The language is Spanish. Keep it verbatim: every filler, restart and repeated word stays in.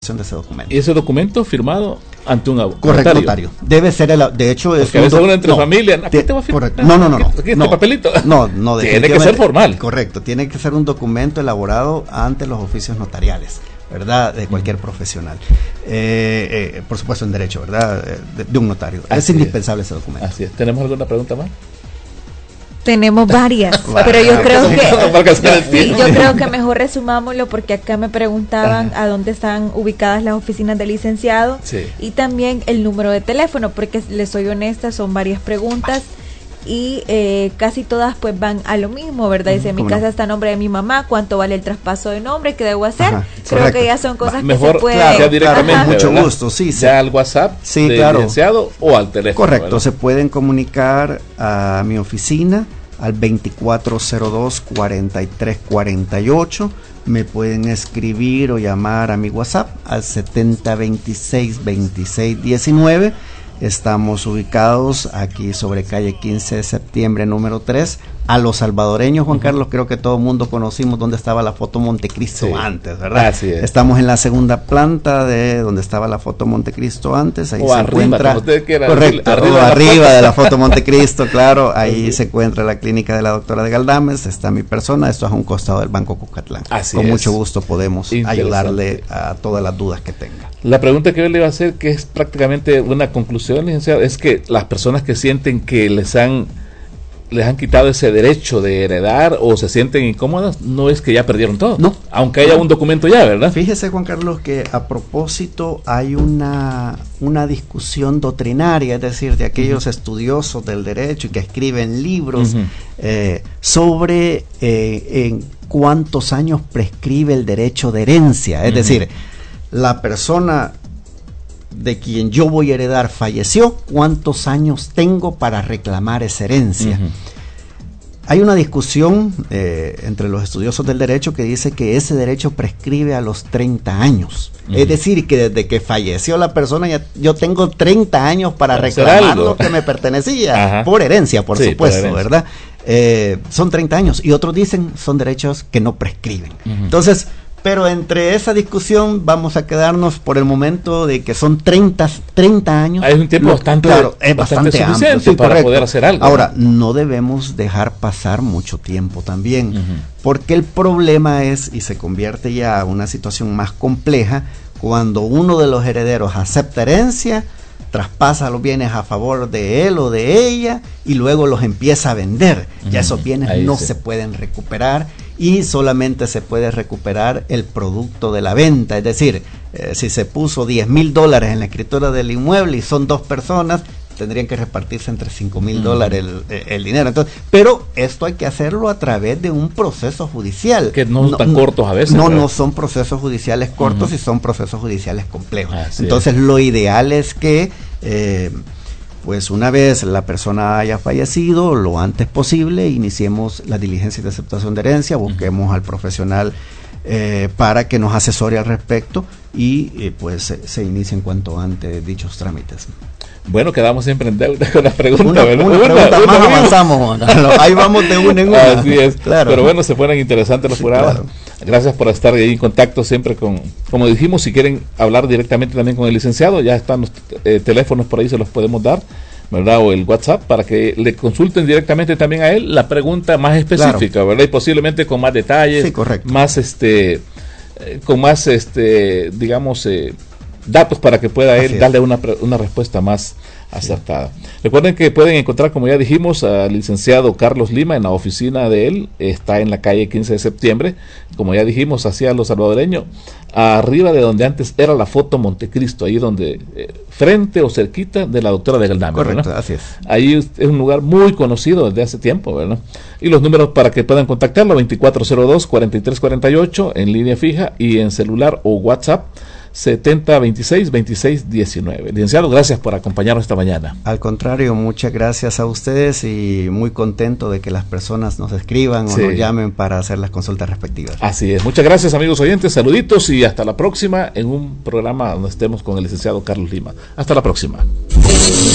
de ese documento. ¿Y ese documento firmado ante un abogado? Correcto, notario. Debe ser el, de hecho es porque a veces uno entre no, familia, ¿a qué te va a firmar? No, no, no, no. ¿Aquí no, este papelito? No, no, tiene que ser formal. Correcto, tiene que ser un documento elaborado ante los oficios notariales, ¿verdad? De cualquier mm. profesional. Eh, eh, por supuesto en derecho, ¿verdad? De, de un notario. Así es indispensable es. ese documento. Así es. ¿Tenemos alguna pregunta más? Tenemos varias, Claro, pero yo creo sí, que sí, yo creo que mejor resumámoslo porque acá me preguntaban a dónde están ubicadas las oficinas del licenciado sí. y también el número de teléfono, porque les soy honesta, son varias preguntas y eh, casi todas pues van a lo mismo, ¿verdad? Dice, mi casa no? está a nombre de mi mamá, ¿cuánto vale el traspaso de nombre? ¿Qué debo hacer? Ajá, creo correcto. que ya son cosas mejor, que se pueden... Claro, directamente, Ajá, mucho ¿verdad? gusto, sí. Ya al WhatsApp sí, del claro. licenciado o al teléfono. Correcto, ¿verdad? se pueden comunicar a mi oficina al veinticuatro cero dos, cuarenta y tres cuarenta y ocho. Me pueden escribir o llamar a mi WhatsApp al setenta veintiséis veintiséis diecinueve. Estamos ubicados aquí sobre calle quince de septiembre número tres. A los salvadoreños, Juan uh-huh. Carlos, creo que todo el mundo conocimos dónde estaba la foto Montecristo sí. antes, ¿verdad? Así es. Estamos en la segunda planta de donde estaba la foto Montecristo antes. Ahí o se arriba, encuentra. Usted quiera correcto, decir, arriba, o de, arriba la de la foto Montecristo, claro. Ahí sí. se encuentra la clínica de la doctora de Galdames. Está mi persona. Esto es a un costado del Banco Cucatlán. Así Con es. mucho gusto podemos ayudarle a todas las dudas que tenga. La pregunta que yo le iba a hacer, que es prácticamente una conclusión, licenciado, es que las personas que sienten que les han les han quitado ese derecho de heredar o se sienten incómodas, no es que ya perdieron todo, no, aunque haya no. un documento ya, ¿verdad? Fíjese, Juan Carlos, que a propósito hay una una discusión doctrinaria, es decir, de aquellos uh-huh. estudiosos del derecho y que escriben libros uh-huh. eh, sobre eh, en cuántos años prescribe el derecho de herencia, es uh-huh. decir, la persona de quien yo voy a heredar falleció, ¿cuántos años tengo para reclamar esa herencia? Uh-huh. Hay una discusión eh, entre los estudiosos del derecho que dice que ese derecho prescribe a los treinta años. Uh-huh. Es decir, que desde que falleció la persona ya, yo tengo treinta años para reclamar lo que me pertenecía, uh-huh. por herencia, por sí, supuesto, por herencia. ¿verdad? Eh, son treinta años y otros dicen son derechos que no prescriben. Uh-huh. Entonces, pero entre esa discusión vamos a quedarnos por el momento de que son treinta, treinta años. Hay un tiempo lo, bastante, claro, es bastante, bastante amplio sí, para correcto. poder hacer algo. Ahora, ¿no? no debemos dejar pasar mucho tiempo también, uh-huh. porque el problema es, y se convierte ya a una situación más compleja, cuando uno de los herederos acepta herencia, traspasa los bienes a favor de él o de ella y luego los empieza a vender. Uh-huh. Ya esos bienes Ahí no sí. se pueden recuperar y solamente se puede recuperar el producto de la venta. Es decir, eh, si se puso diez mil dólares en la escritura del inmueble y son dos personas, tendrían que repartirse entre cinco mil uh-huh. dólares el, el dinero. Entonces, pero esto hay que hacerlo a través de un proceso judicial. Que no son tan no, cortos a veces. No, ¿verdad? No son procesos judiciales cortos uh-huh. y son procesos judiciales complejos. Así Entonces, es. lo ideal es que eh, pues una vez la persona haya fallecido, lo antes posible, iniciemos la diligencia de aceptación de herencia, busquemos uh-huh. al profesional eh, para que nos asesore al respecto y eh, pues se, se inicien cuanto antes dichos trámites. Bueno, quedamos siempre en deuda con las preguntas. Una, una, una pregunta una, más una avanzamos, ahí vamos de una en una. Así es, claro. Pero bueno, se ponen interesantes los sí, programas. Claro. Gracias por estar ahí en contacto siempre con, como dijimos, si quieren hablar directamente también con el licenciado, ya están los eh, teléfonos por ahí, se los podemos dar, ¿verdad? O el WhatsApp, para que le consulten directamente también a él la pregunta más específica, claro. ¿verdad? Y posiblemente con más detalles, sí, correcto. más este, eh, con más este, digamos, eh, datos para que pueda él darle una, una respuesta más acertada. Sí. Recuerden que pueden encontrar, como ya dijimos, al licenciado Carlos Lima en la oficina de él, está en la calle quince de septiembre, como ya dijimos, hacia los salvadoreños, arriba de donde antes era la foto Montecristo, ahí donde, eh, frente o cerquita de la doctora de Galdames. Correcto, ¿verdad? Así es. Ahí es un lugar muy conocido desde hace tiempo, ¿verdad? Y los números para que puedan contactarlo, veinticuatro cero dos, cuarenta y tres cuarenta y ocho en línea fija y en celular o WhatsApp, setenta veintiséis veintiséis diecinueve. Licenciado, gracias por acompañarnos esta mañana. Al contrario, muchas gracias a ustedes y muy contento de que las personas nos escriban sí. o nos llamen para hacer las consultas respectivas. Así es. Muchas gracias, amigos oyentes, saluditos y hasta la próxima en un programa donde estemos con el licenciado Carlos Lima. Hasta la próxima.